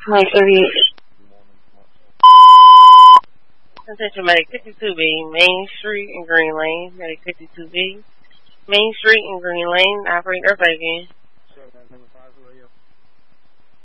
Like 38. Attention Medic 52B, Main Street and Green Lane. Medic 52B, Main Street and Green Lane. Operator again.